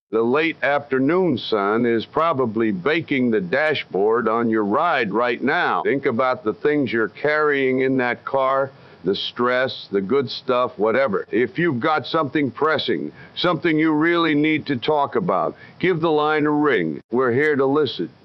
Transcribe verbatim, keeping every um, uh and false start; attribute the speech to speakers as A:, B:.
A: The late afternoon sun is probably baking the dashboard on your ride right now. Think about the things you're carrying in that car, the stress, the good stuff, whatever. If you've got something pressing, something you really need to talk about, give the line a ring. We're here to listen.